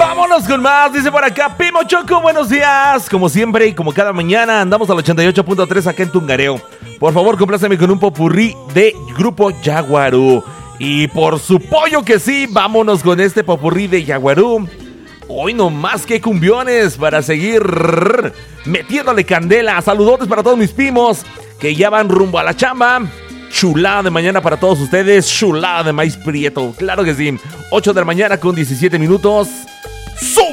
Vámonos con más, dice por acá Pimo Choco, buenos días. Como siempre y como cada mañana andamos al 88.3 acá en Tungareo. Por favor, compláceme con un popurrí de Grupo Yaguarú. Y por su pollo que sí, vámonos con este popurrí de Yaguarú. Hoy no más que cumbiones para seguir metiéndole candela. Saludotes para todos mis primos que ya van rumbo a la chamba. Chulada de mañana para todos ustedes. Chulada de maíz prieto, claro que sí. 8 de la mañana con 17 minutos. ¡Sube!